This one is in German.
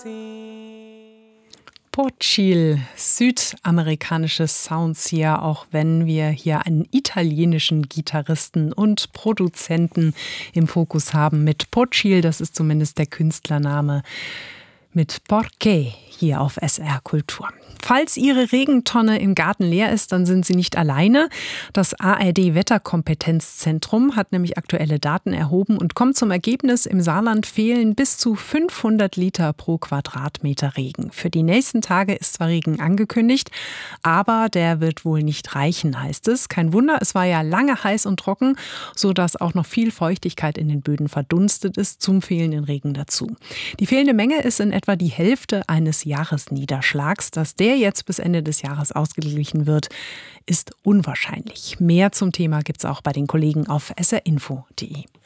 Portchil, südamerikanische Sounds hier, auch wenn wir hier einen italienischen Gitarristen und Produzenten im Fokus haben mit Portchil, das ist zumindest der Künstlername, mit Porqué hier auf SR Kultur. Falls Ihre Regentonne im Garten leer ist, dann sind Sie nicht alleine. Das ARD-Wetterkompetenzzentrum hat nämlich aktuelle Daten erhoben und kommt zum Ergebnis, im Saarland fehlen bis zu 500 Liter pro Quadratmeter Regen. Für die nächsten Tage ist zwar Regen angekündigt, aber der wird wohl nicht reichen, heißt es. Kein Wunder, es war ja lange heiß und trocken, sodass auch noch viel Feuchtigkeit in den Böden verdunstet ist, zum fehlenden Regen dazu. Die fehlende Menge ist in etwa die Hälfte eines Jahresniederschlags. Dass der jetzt bis Ende des Jahres ausgeglichen wird, ist unwahrscheinlich. Mehr zum Thema gibt es auch bei den Kollegen auf srinfo.de.